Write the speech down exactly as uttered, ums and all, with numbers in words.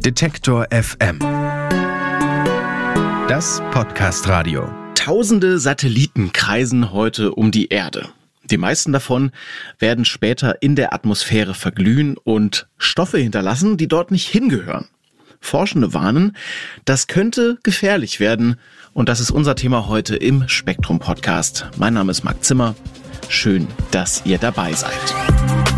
Detektor F M. Das Podcast-Radio. Tausende Satelliten kreisen heute um die Erde. Die meisten davon werden später in der Atmosphäre verglühen und Stoffe hinterlassen, die dort nicht hingehören. Forschende warnen, das könnte gefährlich werden. Und das ist unser Thema heute im Spektrum-Podcast. Mein Name ist Marc Zimmer. Schön, dass ihr dabei seid.